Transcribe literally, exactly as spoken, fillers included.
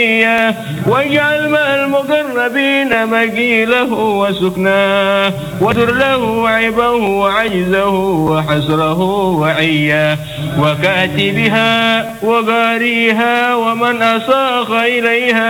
واجعل مع المقربين مقيله وسكناه، واتر له عيبه وعجزه وحسره وعياه، وكاتبها وقاريها ومن أساق إليها